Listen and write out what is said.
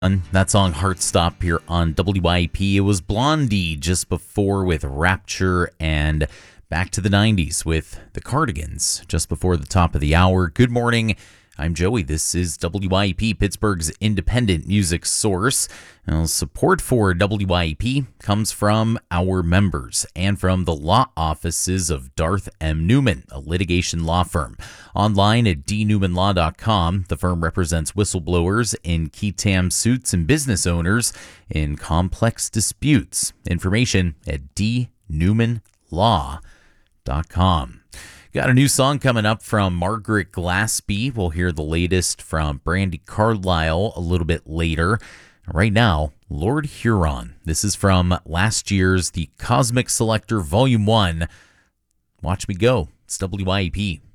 That song Heartstop here on WIP. It was Blondie just before with Rapture, and back to the 90s with the Cardigans just before the top of the hour. Good morning. I'm Joey. This is WIP, Pittsburgh's independent music source. Now, support for WIP comes from our members and from the law offices of Darth M. Newman, a litigation law firm. Online at dnewmanlaw.com, the firm represents whistleblowers in qui tam suits and business owners in complex disputes. Information at dnewmanlaw.com. Got a new song coming up from Margaret Glaspie. We'll hear the latest from Brandi Carlile a little bit later. Right now, Lord Huron. This is from last year's The Cosmic Selector Volume 1. Watch me go. It's WIP.